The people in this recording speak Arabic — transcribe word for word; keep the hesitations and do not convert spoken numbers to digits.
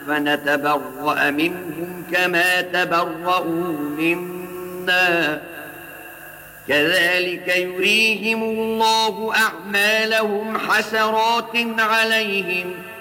فنتبرأ منهم كما تبرؤوا منا كذلك يريهم الله أعمالهم حسرات عليهم